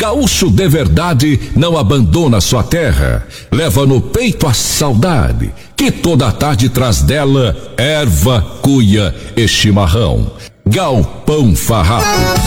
Gaúcho de verdade não abandona sua terra, leva no peito a saudade, que toda tarde traz dela erva, cuia e chimarrão. Galpão Farrapo.